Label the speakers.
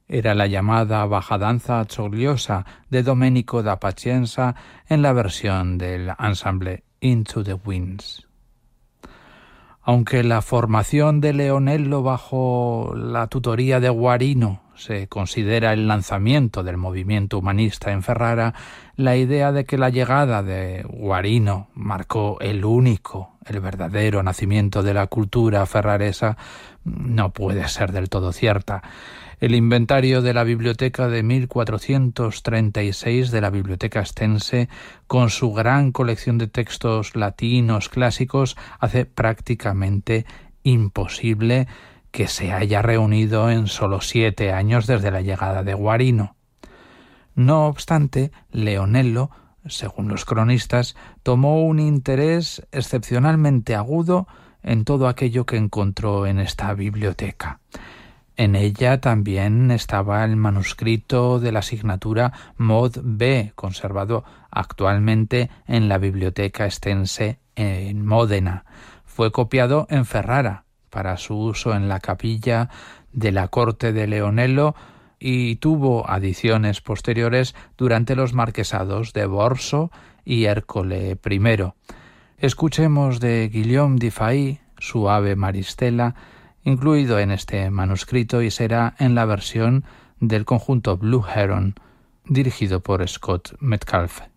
Speaker 1: Era la llamada bajadanza azzurriosa de Domenico da Pazienza en la versión del ensemble Into the Winds. Aunque la formación de Leonello bajo la tutoría de Guarino se considera el lanzamiento del movimiento humanista en Ferrara, la idea de que la llegada de Guarino marcó el verdadero nacimiento de la cultura ferraresa no puede ser del todo cierta. El inventario de la biblioteca de 1436 de la Biblioteca Estense, con su gran colección de textos latinos clásicos, hace prácticamente imposible que se haya reunido en solo 7 años desde la llegada de Guarino. No obstante, Leonello, según los cronistas, tomó un interés excepcionalmente agudo en todo aquello que encontró en esta biblioteca. En ella también estaba el manuscrito de la asignatura Mod B, conservado actualmente en la Biblioteca Estense en Módena. Fue copiado en Ferrara para su uso en la capilla de la corte de Leonello y tuvo adiciones posteriores durante los marquesados de Borso y Ercole I. Escuchemos de Guillaume de Fay su Ave Maristela, incluido en este manuscrito, y será en la versión del conjunto Blue Heron, dirigido por Scott Metcalfe.